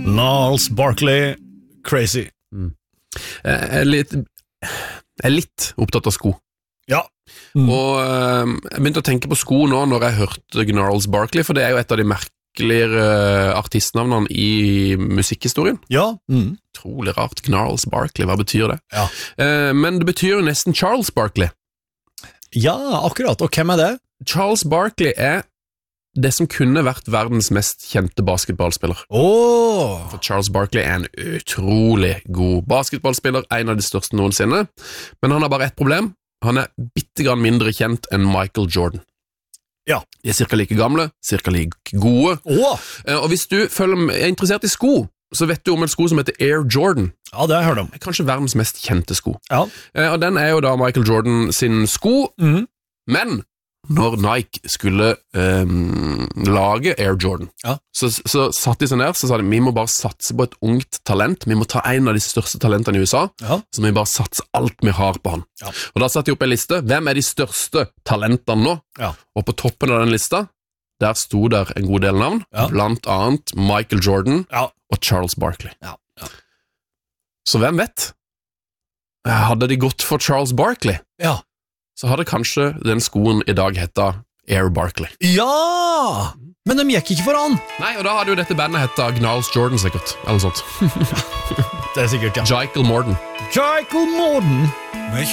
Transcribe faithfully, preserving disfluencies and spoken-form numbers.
Gnarls Barkley, crazy. Mm. Jeg, er litt, jeg er litt opptatt av sko. Ja. Mm. Og uh, jeg begynte å tenke på sko nå når jeg hørte Gnarls Barkley, for det er jo et av de merkeligere artistnavnene i musikkhistorien. Ja. Mm. Trolig rart. Gnarls Barkley, hva betyr det? Ja. Uh, men det betyr jo nesten Charles Barkley. Ja, akkurat. Og hvem er det? Charles Barkley er det som kunne vært verdens mest kjente basketballspiller. Oh. For Charles Barkley er en utrolig god basketballspiller, en av de største noensinne, men han har bare ett problem. Han er bittegrann mindre kjent enn Michael Jordan. Ja. De er cirka like gamle, cirka like gode. Oh. Og hvis du føler, er interessert i sko, så vet du om en sko som heter Air Jordan. Ja, det har jeg hørt om. Kanskje verdens mest kjente sko. Ja. Og den er jo da Michael Jordan sin sko, mm. men når Nike skulle um, lage Air Jordan, ja. så, så satt de seg ned, så sa de, vi må bare satse på et ungt talent, vi må ta en av de største talentene i U S A, ja. så må vi bare satse alt vi har på han. Ja. Og da satt de opp en liste, hvem er de største talentene nå? Ja. Og på toppen av den lista, der sto der en god del navn, ja. blant annet Michael Jordan ja. og Charles Barkley. Ja. Ja. Så hvem vet? Hadde de gått for Charles Barkley? Ja. Så hadde kanskje den skoen i dag hetta Air Barkley. Ja! Men de gikk ikke for han. Nei, og da hadde jo dette bandet hetta Gnarls Jordan sikkert, eller sånt. Det er sikkert, ja. Michael Jordan. Michael Jordan.